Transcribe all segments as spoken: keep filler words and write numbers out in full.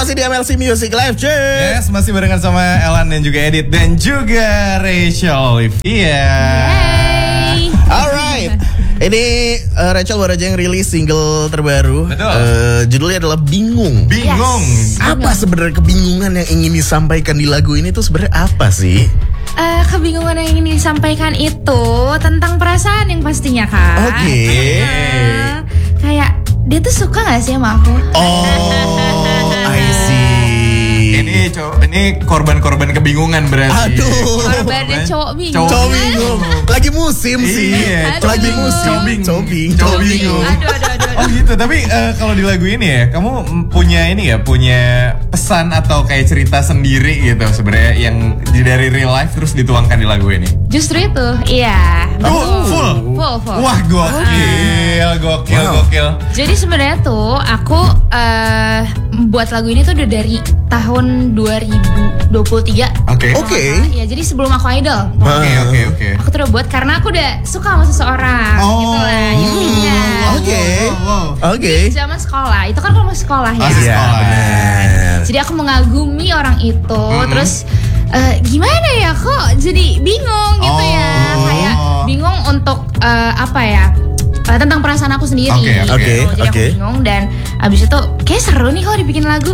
Masih di M L C Music Live, cuy. Yes, masih barengan sama Elan dan juga Edit dan juga Rachel. Iya. Yeah. Alright. Ini uh, Rachel baru aja yang rilis single terbaru. Betul. Uh, judulnya adalah Bingung. Bingung. Yes. Apa sebenarnya kebingungan yang ingin disampaikan di lagu ini tuh sebenarnya apa sih? Uh, kebingungan yang ingin disampaikan itu tentang perasaan yang pastinya, Kak. Oke. Okay. Uh, kayak dia tuh suka gak sih sama aku? Oh, I see. Ini cowok, ini korban-korban kebingungan berarti. Aduh. Korbannya cowok bingung. Cowok bingung. Lagi musim sih. Iya, aduh. Lagi musim. Cowok Cobing. Cowok bingung. Aduh, aduh, aduh, aduh. Oh gitu. Tapi uh, kalau di lagu ini ya, kamu punya ini ya, punya pesan atau kayak cerita sendiri gitu sebenarnya yang dari real life terus dituangkan di lagu ini. Justru itu, iya. Oh, full. Full, full. Wah, gokil, gokil, wow. gokil. Jadi sebenarnya tuh aku uh, buat lagu ini tuh udah dari tahun dua ribu dua puluh tiga. Oke. Oke. Okay. Ya, jadi sebelum aku idol. Oke, oke, oke. Aku tuh udah buat karena aku udah suka sama seseorang. Oh. Gitu lah intinya. Oke. Oke. Di zaman sekolah, itu kan kalau masih sekolah ya. Masih sekolah. Benar. Jadi aku mengagumi orang itu, Mm-hmm. terus uh, gimana ya kok jadi bingung gitu Oh. ya, kayak bingung untuk uh, apa ya? Uh, tentang perasaan aku sendiri. Oke, gitu. oke, Jadi oke. aku bingung dan abis itu kayak seru nih kalau dibikin lagu.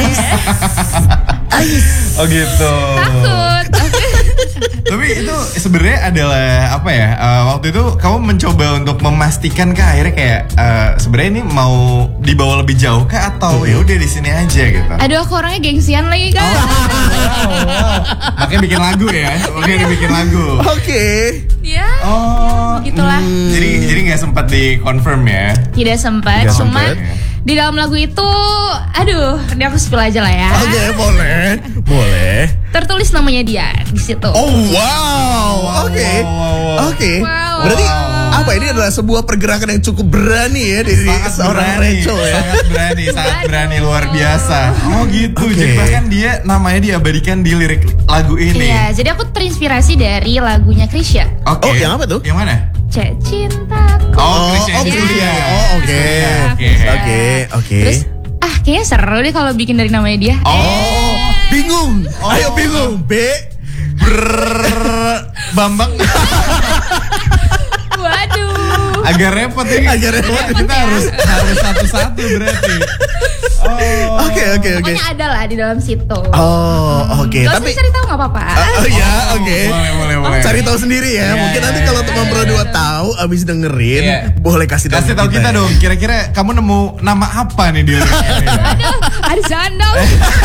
Eh, Oh gitu. takut. Tapi itu sebenarnya adalah apa ya? Uh, waktu itu kamu mencoba untuk memastikan kah akhirnya kayak uh, sebenarnya ini mau dibawa lebih jauh kah atau ya udah di sini aja gitu. Aduh, aku orangnya gengsian lagi kan. Oh, wow. Makanya bikin lagu ya. Makanya bikin lagu. Oke. Ya. Oh. Gitulah. Hmm. Jadi jadi nggak sempat di confirm ya. Tidak sempat, Tidak cuman sempat. di dalam lagu itu, aduh, ini aku spill aja lah ya. Oke, boleh. Boleh. Tertulis namanya dia di situ. Oh, wow. Oke. Wow, wow, wow. Oke. Wow. Berarti Wow. apa ini adalah sebuah pergerakan yang cukup berani ya dari Sangat seorang berani, Rachel ya. sangat berani, sangat Waduh. berani luar biasa. Oh gitu, Oke. jadi bahkan dia namanya diabadikan di lirik lagu ini. Iya, jadi aku terinspirasi dari lagunya Krisya. Oke. Oh, yang apa tuh? Yang mana? Cek cintaku. Oh, Krisya oh, itu Krisya. dia. Oh, oke. Oke. Oke, oke. Terus, ah kayaknya seru deh kalau bikin dari namanya dia. Oh, bingung. Ayo bingung. B. Brrrr, Bambang. Waduh. Agak repot ini. Agak repot. Kita harus harus satu-satu berarti. Oh. Oke, oke, oke. Pokoknya ada lah di dalam situ. Oh, oke. Gak Tapi usah cari tahu gak apa-apa. Oh ya, oke. Boleh, boleh, boleh. Cari tahu sendiri ya. Iya, Mungkin iya, nanti iya, kalau iya, teman iya, berdua iya. tahu abis dengerin, Iya. boleh kasih tahu Kasih tahu kita ya. dong. Kira-kira kamu nemu nama apa nih di lirik ini? Aduh, ada sandal.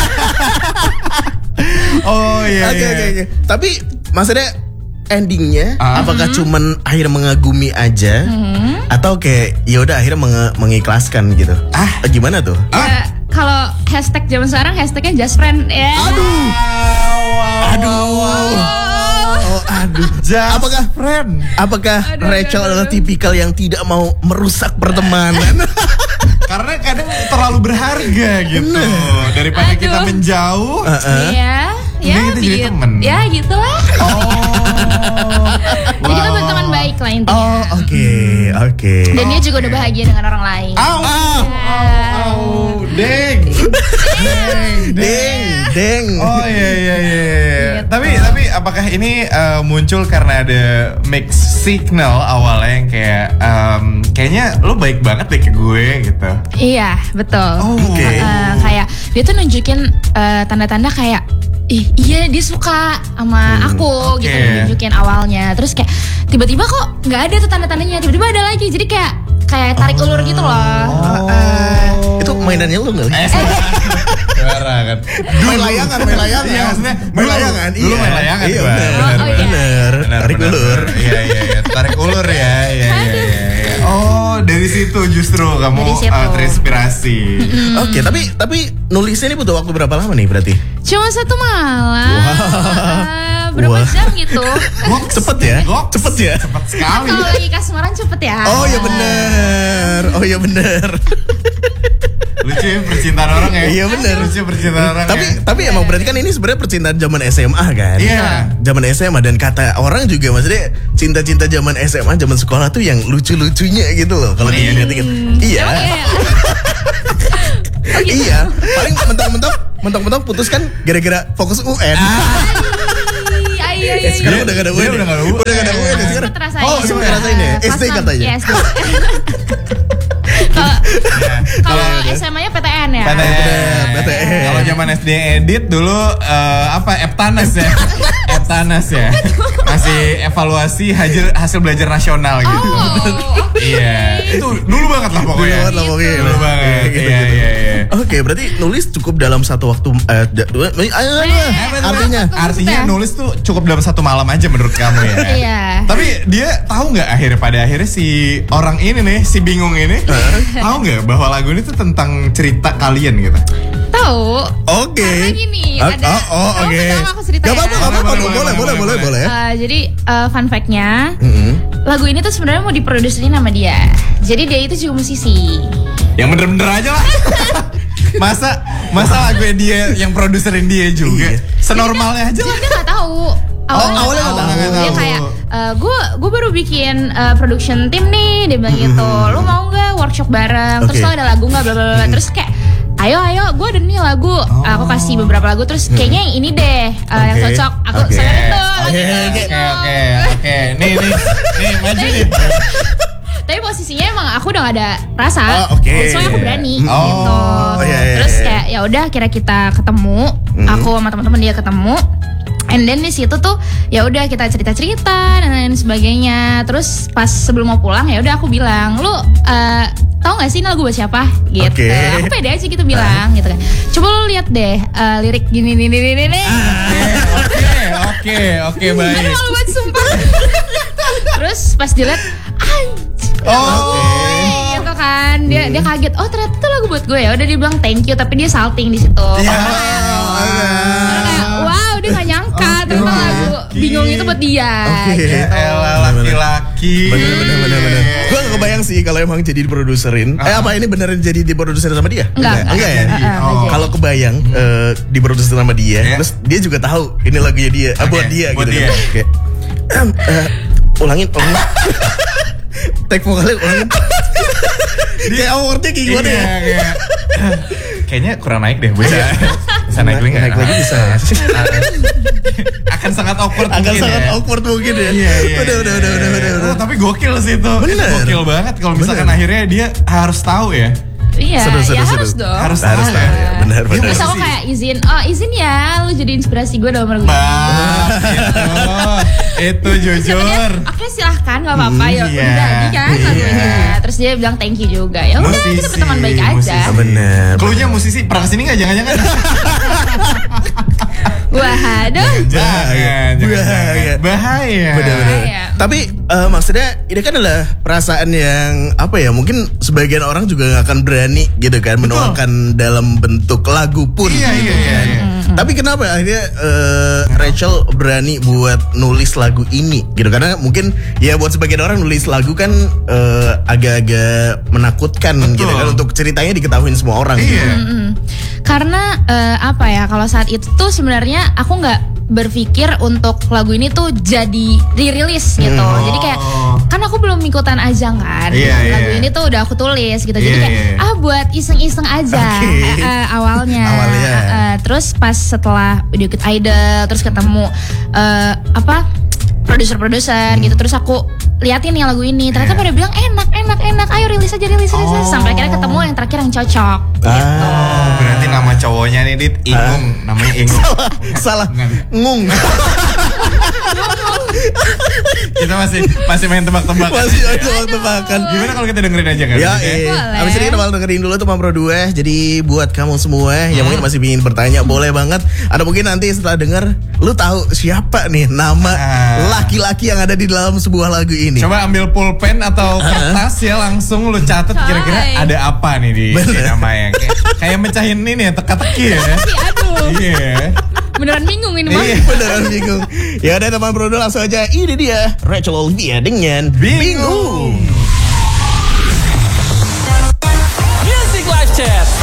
Oh iya. Oke, iya. oke, oke. Tapi maksudnya endingnya Ah. apakah cuman akhirnya mengagumi aja atau kayak ya udah akhirnya menge- mengikhlaskan gitu? Ah. Eh, gimana tuh? Ya, kalau hashtag zaman sekarang hashtagnya just friend ya. Aduh. Aduh. Oh, aduh. Just Apakah friend? apakah Aduh, Rachel aduh, adalah aduh. tipikal yang tidak mau merusak pertemanan? Karena kadang terlalu berharga gitu. Bener. Daripada Aduh. kita menjauh. Heeh. Iya, ya, Mending kita jadi gitu. temen. Ya gitulah. Oh. Jadi kita teman baik lah intinya. Oh, oke, oke. Dan dia juga udah bahagia dengan orang lain. Au. Ah. Au. Deng. Deng. Deng, deng. Oh iya iya iya. Gitu. Tapi tapi apakah ini uh, muncul karena ada mix signal awalnya yang kayak um, kayaknya lo baik banget deh ke gue gitu. Iya, betul. Oh, oke. Eh, kayak dia tuh nunjukin eh, tanda-tanda kayak ih iya dia suka sama aku oke. gitu nunjukin awalnya. Terus kayak tiba-tiba kok nggak ada tuh tanda-tandanya, tiba-tiba ada lagi. Jadi kayak kayak tarik ulur gitu loh. Oh, eh, itu mainannya lu nggak? Eh, suara kan. Main layangan, main layangan. Iya, maksudnya main dulu- layangan. dulu main layangan, Iya, Bang. bener, Oh, iya. bener. Benar, Tarik benar, ulur. benar. Iya iya iya, tarik ulur ya. Iya iya iya. iya. Oh, dari situ justru kamu Dari situ. uh, terinspirasi. Oke, tapi tapi nulisnya ini butuh waktu berapa lama nih berarti? Cuma satu malam. Eh, berapa Wah. jam gitu? Goks. Cepet ya? Goks. Cepet ya? Cepet Kan sekali. kalau lagi kasmaran cepet ya. Oh ya bener. Oh ya bener. Lucu ya percintaan orang ya. Iya, bener. Lucu percintaan orang Tapi ya. tapi emang berarti kan ini sebenarnya percintaan zaman S M A kan? Iya. Zaman S M A dan kata orang juga maksudnya cinta-cinta zaman S M A zaman sekolah tuh yang lucu-lucunya gitu loh. Kalau Iya. diingat-ingat. Iya. Oke. Iya, paling mentok-mentok mentok-mentok putus kan gara-gara fokus U N. Iya, iya, iya. Sekarang udah gak ada U N. Udah gak ada U N. Udah gak ada U N ya sekarang. Sempet rasain. Oh, sempat ngerasain ya. S D Pas katanya. Iya, S D. Kalau kalau S M A-nya P T N ya. P T N. P T N. Kalau zaman S D edit dulu eh, apa Eptanas ya? Eptanas ya. Masih evaluasi hasil hasil belajar nasional gitu. Oh, Iya, itu dulu banget lah pokoknya. Dulu banget lah pokoknya. Dulu banget. Gitu, Iya, gitu. iya, iya. Oke, berarti nulis cukup dalam satu waktu eh, da- dua, eh, artinya Artinya nulis tuh cukup dalam satu malam aja menurut kamu ya. Iya. Tapi dia tahu nggak akhirnya pada akhirnya si orang ini nih, si bingung ini, tahu nggak bahwa lagu ini tuh tentang cerita kalian gitu? Tahu. Oke. Karena gini, Ah, ada. oh, oh, kamu oke. pertama aku cerita Gak ya. apa-apa, gak apa-apa. Boleh, Boleh, boleh, boleh, boleh, boleh. boleh. Eh, jadi eh, fun fact-nya, Mm-mm. lagu ini tuh sebenarnya mau diproduserin sama dia. Jadi dia itu juga musisi. Yang bener-bener aja lah. Masa masa lagu dia yang produserin dia juga. Iya. Senormalnya aja Jadi lah. dia nggak tahu. awalnya nggak tahu. Dia kayak, gue gue baru bikin eh, production team nih, dia bilang gitu. Lu mau nggak workshop bareng? Terus Oke. lo ada lagu nggak? Bla bla bla. Terus kayak, ayo ayo, gue ada nih lagu. Aku kasih beberapa lagu. Terus kayaknya yang ini deh eh, yang Oke. cocok. Aku Oke. sengaja tuh. Oke, lagi oke, bingung. Oke oke oke. Nih nih nih maju nih. Tapi posisinya emang aku udah gak ada rasa. Oh, oke. Soalnya aku berani Oh, gitu. iya, iya, Terus iya. kayak ya udah kira kita ketemu, aku sama teman-teman dia ketemu. And then di situ tuh ya udah kita cerita-cerita dan lain sebagainya. Terus pas sebelum mau pulang ya udah aku bilang, "Lu eh, tahu gak sih ini lagu buat siapa?" gitu. Oke. Aku pede aja gitu bilang gitu kan. Coba lu lihat deh eh, lirik gini nih nih nih nih. Oke oke oke baik. Aduh malu banget sumpah. Terus pas dilihat anjir. Oh. Gitu kan dia dia kaget, oh ternyata itu lagu buat gue ya. Udah dia bilang thank you tapi dia salting di situ. Ya. Kayak, wow dia gak nyangka ternyata lagu bingung itu buat dia. Oke. Gitu. Ya elah laki-laki. Bener, bener, bener, bener. Gue gak kebayang sih kalau emang jadi diproduserin. Eh apa ini beneran jadi diproduserin sama dia? Enggak, Enggak ya? enggak. Eh, eh, Oh. enggak Kalau kebayang eh, diproduserin sama dia, Iya. terus dia juga tahu ini lagunya dia, ah, buat Oke, dia buat gitu dia. kan. Kayak, "Em, eh, ulangin, ulangin. Take vokalnya ulangin. Kayak awardnya kayak gimana ya? Iya, kayak- Kayaknya kurang naik deh, bisa. Bisa naik lagi nggak? Naik lagi bisa. Akan sangat awkward Akan mungkin sangat ya. awkward mungkin ya. Iya, iya, Udah, iya, udah, udah, iya, udah, iya. udah, udah. Oh, tapi gokil sih itu. Itu Bener. gokil banget kalau misalkan Bener. akhirnya dia harus tahu ya. Iya, Seru, seru, ya seru. harus dong. Harus Harus tahu. tahu ya, benar, benar. Terus aku Sih. kayak izin, oh izin ya lu jadi inspirasi gue dalam lagu ini. Bah, itu, itu jujur. Oke silahkan gak apa-apa ya Iya. udah jadi kan Iya. lagunya. Terus dia bilang thank you juga. Ya udah kita Musisi, berteman baik aja. musisi. Bener. Cluenya musisi pernah kesini nggak? Jangan-jangan. Wah aduh. Jangan, jangan, Bahaya. jangan. Bahaya. Bener-bener. Bahaya. Tapi eh, maksudnya ini kan adalah perasaan yang apa ya? Mungkin sebagian orang juga gak akan berani gitu kan menuangkan dalam bentuk lagu pun. Iya, iya, iya, iya. Tapi kenapa akhirnya eh, Rachel berani buat nulis lagu ini gitu? Karena mungkin ya buat sebagian orang nulis lagu kan eh, agak-agak menakutkan gitu kan untuk ceritanya diketahuin semua orang. Iya. Gitu. Mm-mm. Karena eh, apa ya kalau saat itu tuh sebenarnya aku nggak berpikir untuk lagu ini tuh jadi dirilis gitu. Hmm. Jadi kayak kan aku belum ikutan ajang kan. Iya, lagu iya. ini tuh udah aku tulis gitu. Jadi Iya, kayak iya. ah buat iseng-iseng aja Oke. eh, eh, awalnya. Awalnya. Eh, eh, terus pas setelah udah ikut Idol terus ketemu eh, apa produser-produser gitu. Terus aku liatin nih lagu ini. Ternyata Iya. pada bilang enak, enak, enak. Ayo rilis aja, rilis aja. Oh. Sampai akhirnya ketemu yang terakhir yang cocok. Oh, berarti nama cowoknya nih Dit Ingung, namanya Ingung. Salah, Bukan. ngung. Kita masih masih main tebak-tebakan. Masih ada waktu makan. Gimana kalau kita dengerin aja kan? Ya, Dit, eh. Boleh. Abis ini kita bakal dengerin dulu tuh Mampro dua. Jadi buat kamu semua yang mungkin masih ingin bertanya, boleh banget. Atau mungkin nanti setelah denger, lu tahu siapa nih nama Ah. laki-laki yang ada di dalam sebuah lagu ini. Coba ambil pulpen atau kertas ya, langsung lu catat kira-kira Coy. ada apa nih di, di Bener. namanya. Kayak, kayak mecahin ini ya, teka-teki ya. Aduh, Iya. beneran bingung ini mah. Iya. Beneran bingung. Ya udah teman Bro, langsung aja. Ini dia Rachel Olivia dengan Bingung. Bingung. Music Live Chat.